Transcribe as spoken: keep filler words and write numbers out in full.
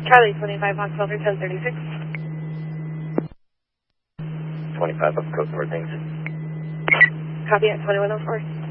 Charlie, twenty-five Fox Filter, ten thirty-six. twenty-five up Coast North, things. Copy at twenty-one oh four.